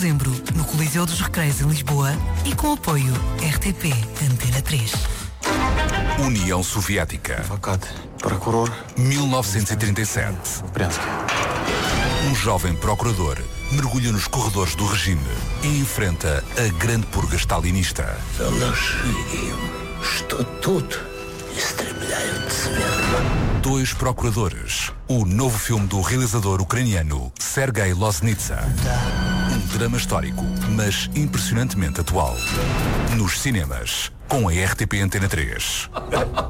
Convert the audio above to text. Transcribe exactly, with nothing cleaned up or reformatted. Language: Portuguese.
Dezembro, no Coliseu dos Recreios em Lisboa e com apoio R T P Antena três. União Soviética. Advogado, procurador. mil novecentos e trinta e sete. Um jovem procurador mergulha nos corredores do regime e enfrenta a grande purga stalinista. Dois procuradores. O novo filme do realizador ucraniano Sergei Loznitsa. Um drama histórico, mas impressionantemente atual. Nos cinemas, com a R T P Antena três.